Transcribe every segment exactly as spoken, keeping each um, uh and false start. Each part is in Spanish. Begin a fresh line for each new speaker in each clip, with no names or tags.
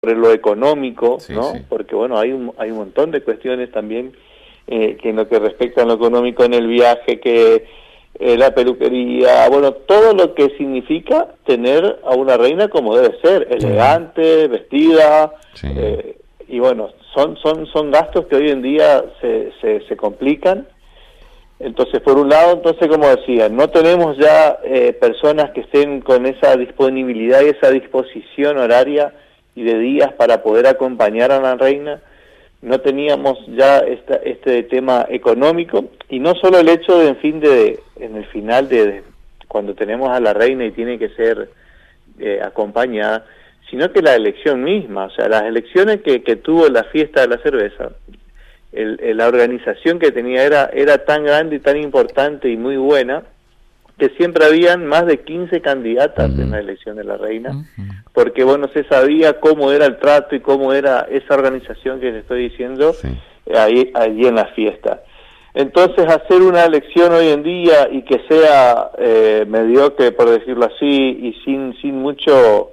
sobre lo económico, sí, ¿no?
Sí.
Porque bueno, hay un, hay un montón de cuestiones también eh, que en lo que respecta a lo económico en el viaje, que eh, la peluquería, bueno, todo lo que significa tener a una reina como debe ser, elegante, vestida,
sí.
eh, y bueno, son son son gastos que hoy en día se, se, se complican. Entonces, por un lado, entonces, como decía, no tenemos ya eh, personas que estén con esa disponibilidad y esa disposición horaria y de días para poder acompañar a la reina. No teníamos ya esta, este tema económico, y no solo el hecho de, en fin, de en el final de, de cuando tenemos a la reina y tiene que ser eh, acompañada, sino que la elección misma, o sea, las elecciones que, que tuvo la fiesta de la cerveza, el, el, la organización que tenía era, era tan grande y tan importante y muy buena, que siempre habían más de quince candidatas uh-huh. en la elección de la reina, uh-huh. porque bueno, se sabía cómo era el trato y cómo era esa organización que les estoy diciendo, sí. ahí, allí en la fiesta. Entonces, hacer una elección hoy en día y que sea eh, mediocre, por decirlo así, y sin sin mucho,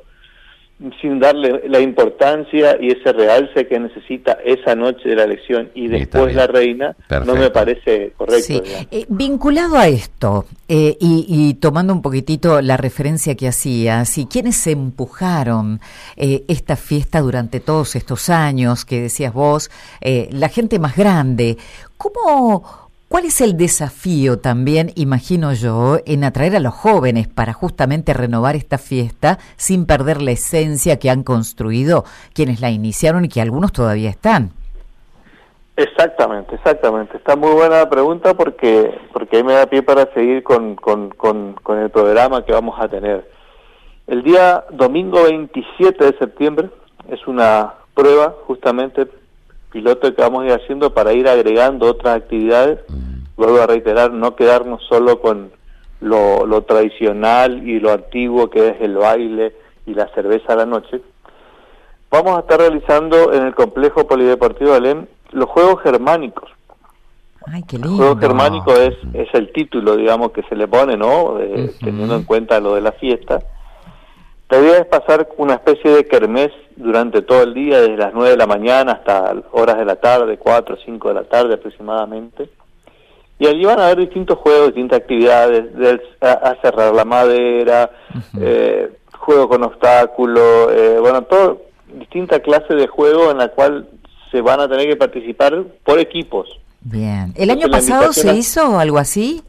sin darle la importancia y ese realce que necesita esa noche de la elección y después la reina, perfecto. No me parece correcto.
Sí. Eh, vinculado a esto, eh, y, y tomando un poquitito la referencia que hacías, y quienes empujaron eh, esta fiesta durante todos estos años, que decías vos, eh, la gente más grande, ¿cómo...? ¿Cuál es el desafío también, imagino yo, en atraer a los jóvenes para justamente renovar esta fiesta sin perder la esencia que han construido quienes la iniciaron y que algunos todavía están?
Exactamente, exactamente. Está muy buena la pregunta porque porque ahí me da pie para seguir con, con, con, con el programa que vamos a tener. El día domingo veintisiete de septiembre es una prueba justamente piloto que vamos a ir haciendo para ir agregando otras actividades. Vuelvo a reiterar, no quedarnos solo con lo, lo tradicional y lo antiguo que es el baile y la cerveza a la noche. Vamos a estar realizando en el complejo polideportivo de Alem los Juegos Germánicos.
Ay, qué lindo.
Los Juegos Germánicos es, es el título, digamos, que se le pone, ¿no? De, uh-huh. Teniendo en cuenta lo de la fiesta. La idea es pasar una especie de kermés durante todo el día, desde las nueve de la mañana hasta horas de la tarde, cuatro o cinco de la tarde aproximadamente. Y allí van a haber distintos juegos, distintas actividades, de, a, a cerrar la madera, uh-huh. eh, juego con obstáculos, eh, bueno, todo, distintas clases de juego en la cual se van a tener que participar por equipos.
Bien. ¿El año pasado se hizo algo así?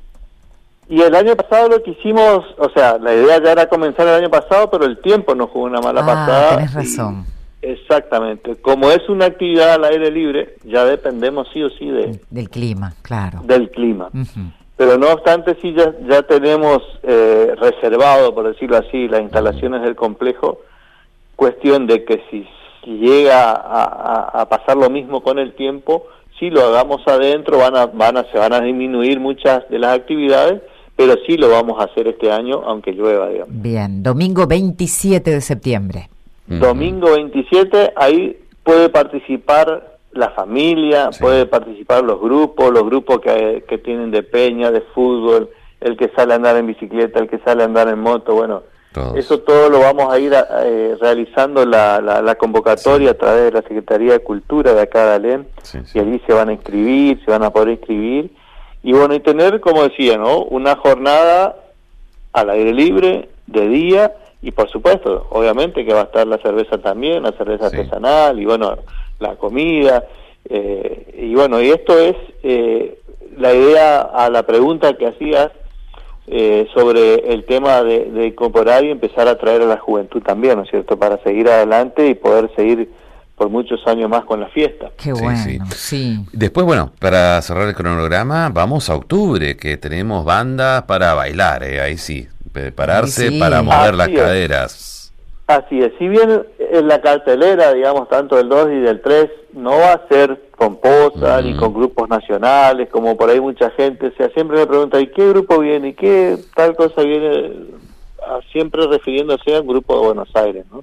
Y el año pasado lo que hicimos, o sea, la idea ya era comenzar el año pasado, pero el tiempo nos jugó una mala
ah,
pasada.
Tenés razón.
Y, exactamente. Como es una actividad al aire libre, ya dependemos sí o sí de...
Del clima, claro.
Del clima.
Uh-huh.
Pero no obstante, sí ya, ya tenemos eh, reservado, por decirlo así, las instalaciones del complejo, cuestión de que si, si llega a, a, a pasar lo mismo con el tiempo, si lo hagamos adentro, van a, van a, se van a disminuir muchas de las actividades, pero sí lo vamos a hacer este año, aunque llueva, digamos.
Bien, domingo veintisiete de septiembre.
Uh-huh. Domingo veintisiete, ahí puede participar la familia, sí. Puede participar los grupos, los grupos que, que tienen de peña, de fútbol, el que sale a andar en bicicleta, el que sale a andar en moto, bueno, todos. Eso todo lo vamos a ir a, eh, realizando la, la, la convocatoria sí. A través de la Secretaría de Cultura de acá de Alem, sí, sí. Y allí se van a inscribir, se van a poder inscribir. Y bueno, y tener, como decía, ¿no? Una jornada al aire libre, de día, y por supuesto, obviamente que va a estar la cerveza también, la cerveza sí. Artesanal, y bueno, la comida, eh, y bueno, y esto es eh, la idea a la pregunta que hacías eh, sobre el tema de, de incorporar y empezar a traer a la juventud también, ¿no es cierto?, para seguir adelante y poder seguir por muchos años más con la fiesta.
Qué bueno, sí, sí. sí.
Después, bueno, para cerrar el cronograma, vamos a octubre, que tenemos bandas para bailar, ¿eh? Ahí sí, prepararse sí. Para mover Así las es. Caderas.
Así es, si bien en la cartelera, digamos, tanto del dos y del tres, no va a ser pomposa, mm. ni con grupos nacionales, como por ahí mucha gente, o sea, siempre me pregunta, ¿y qué grupo viene? ¿Y qué tal cosa viene? Siempre refiriéndose al grupo de Buenos Aires, ¿no?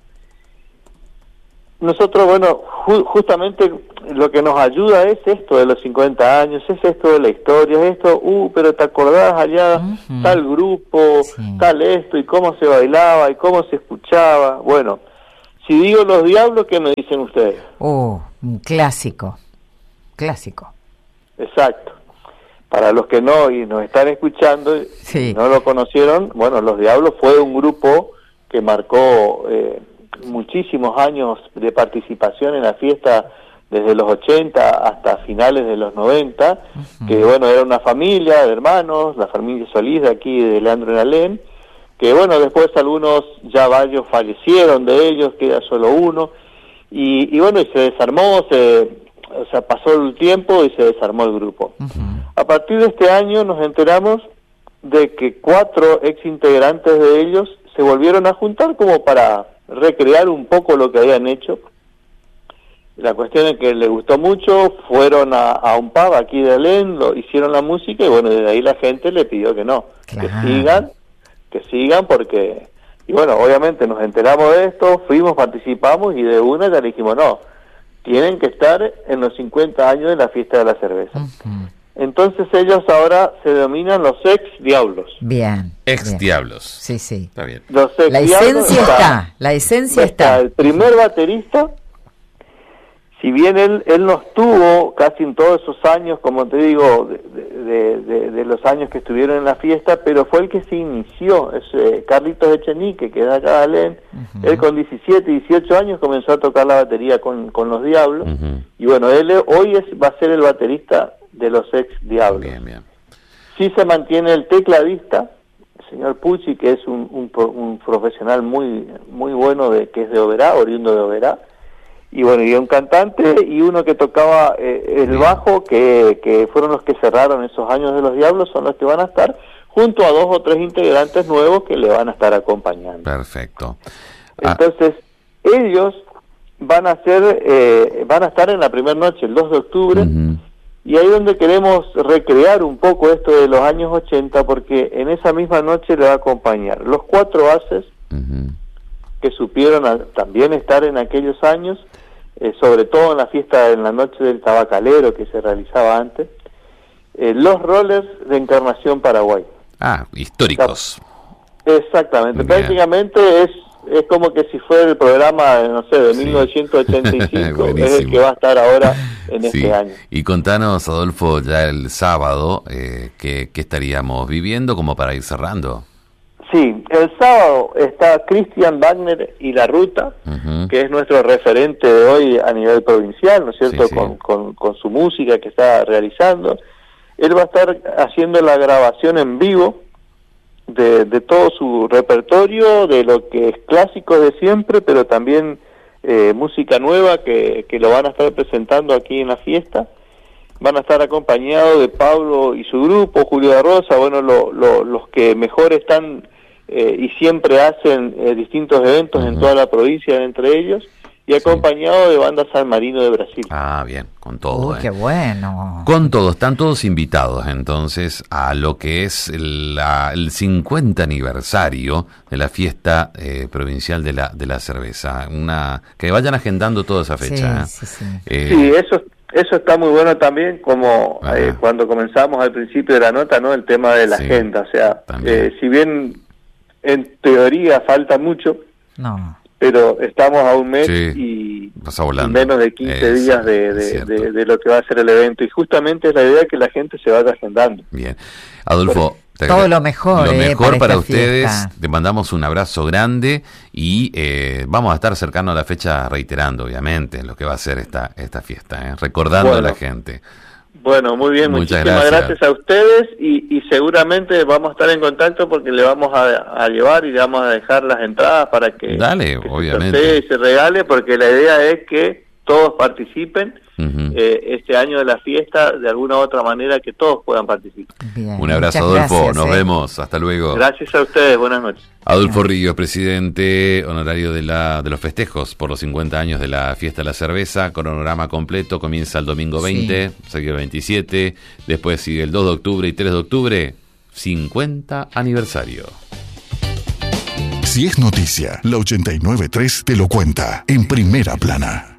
Nosotros, bueno, ju- justamente lo que nos ayuda es esto de los cincuenta años, es esto de la historia, es esto, uh, pero ¿te acordás allá uh-huh. tal grupo, sí. tal esto, y cómo se bailaba, y cómo se escuchaba? Bueno, Si digo Los Diablos, ¿qué me dicen ustedes?
Oh, un clásico, clásico.
Exacto. Para los que no y nos están escuchando, sí. y no lo conocieron, bueno, Los Diablos fue un grupo que marcó eh, muchísimos años de participación en la fiesta, desde los ochenta hasta finales de los noventa, uh-huh. que bueno, era una familia de hermanos, la familia Solís de aquí de Leandro en Alén, que bueno, después algunos, ya varios fallecieron de ellos, queda solo uno, y, y bueno, y se desarmó, se, o sea, pasó el tiempo y se desarmó el grupo. Uh-huh. A partir de este año nos enteramos de que cuatro ex integrantes de ellos se volvieron a juntar como para recrear un poco lo que habían hecho. La cuestión es que les gustó mucho, fueron a, a un pub aquí de Alén, lo, hicieron la música y bueno, desde ahí la gente le pidió que no, claro. que sigan, que sigan porque, y bueno, obviamente nos enteramos de esto, fuimos, participamos y de una ya le dijimos no, tienen que estar en los cincuenta años de la fiesta de la cerveza. Uh-huh. Entonces ellos ahora se denominan los ex diablos.
Bien.
Ex
bien.
diablos.
Sí, sí.
Está bien.
Los ex
la esencia está, está, la esencia está.
está. El primer baterista, si bien él él no estuvo casi en todos esos años, como te digo, de, de, de, de los años que estuvieron en la fiesta, pero fue el que se inició, es eh, Carlitos Echenique, que es de acá de Alén. Uh-huh. Él con diecisiete, dieciocho años comenzó a tocar la batería con, con los Diablos, uh-huh. y bueno, él hoy es, va a ser el baterista de los ex Diablos.
Bien, bien.
Sí se mantiene el tecladista, el señor Pucci, que es un, un, un profesional muy muy bueno, de que es de Oberá, oriundo de Oberá, y bueno, y un cantante y uno que tocaba eh, el bien. bajo, que, que fueron los que cerraron esos años de los Diablos, son los que van a estar junto a dos o tres integrantes nuevos que le van a estar acompañando.
Perfecto.
Entonces, ah. ellos van a ser, eh, van a estar en la primera noche, el dos de octubre, uh-huh. y ahí donde queremos recrear un poco esto de los años ochenta, porque en esa misma noche le va a acompañar los cuatro haces, uh-huh. que supieron a, también estar en aquellos años, eh, sobre todo en la fiesta, en la noche del tabacalero que se realizaba antes, eh, los Rollers de Encarnación, Paraguay.
Ah, históricos.
Exactamente, bien. Prácticamente es es como que si fuera el programa, no sé, de sí. mil novecientos ochenta y cinco, es el que va a estar ahora en sí. este año.
Y contanos, Adolfo, ya el sábado, eh, ¿qué, qué estaríamos viviendo como para ir cerrando?
Sí, el sábado está Christian Wagner y La Ruta, uh-huh. que es nuestro referente de hoy a nivel provincial, ¿no es cierto?, sí, sí. Con, con, con su música que está realizando. Él va a estar haciendo la grabación en vivo de, de todo su repertorio, de lo que es clásico de siempre, pero también eh, música nueva que, que lo van a estar presentando aquí en la fiesta. Van a estar acompañados de Pablo y su grupo, Julio de Rosa, bueno, lo, lo, los que mejor están eh, y siempre hacen eh, distintos eventos uh-huh. en toda la provincia, entre ellos, y acompañado sí. de Banda San Marino de Brasil.
Ah, bien, con todo.
Uy,
eh.
qué bueno.
Con todo, están todos invitados entonces a lo que es el, la, el cincuenta aniversario de la fiesta eh, provincial de la de la cerveza. Una que vayan agendando toda esa fecha.
Sí, sí, sí. Eh, sí, eso Eso está muy bueno también, como eh, cuando comenzamos al principio de la nota, ¿no? El tema de la sí, agenda, o sea, eh, si bien en teoría falta mucho, no. pero estamos a un mes sí, y, y menos de quince es, días de, de, de, de lo que va a ser el evento, y justamente es la idea que la gente se vaya agendando.
Bien, Adolfo,
Te todo lo mejor,
lo
eh,
mejor
para,
para ustedes,
fiesta.
Te mandamos un abrazo grande y eh, vamos a estar cercano a la fecha, reiterando obviamente lo que va a ser esta esta fiesta, eh, recordando bueno, a la gente.
Bueno, muy bien,
muchas
muchísimas
gracias.
gracias a ustedes y, y seguramente vamos a estar en contacto porque le vamos a, a llevar y le vamos a dejar las entradas para que,
Dale,
que
obviamente.
se sortee y se regale, porque la idea es que todos participen. Uh-huh. eh, este año de la fiesta, de alguna u otra manera, que todos puedan participar.
Bien, un abrazo, Adolfo, gracias, nos eh. vemos, hasta luego.
Gracias a ustedes, buenas noches.
Adolfo Ríos, presidente honorario de la de los festejos por los cincuenta años de la fiesta de la cerveza. Cronograma completo, comienza el domingo veinte, sí. sigue el veintisiete, después sigue el dos de octubre y tres de octubre, cincuenta aniversario.
Si es noticia, la ochenta y nueve punto tres te lo cuenta en primera plana.